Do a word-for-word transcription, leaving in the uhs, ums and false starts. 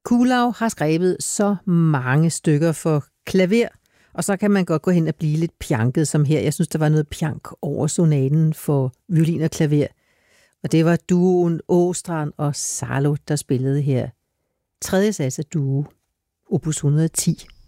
Kuhlau har skrevet så mange stykker for klaver, og så kan man godt gå hen og blive lidt pjanket, som her. Jeg synes, der var noget pjank over sonaten for violin og klaver. Og det var duoen Åstrand og Salo, der spillede her. Tredje sats af duo, opus et hundrede og ti.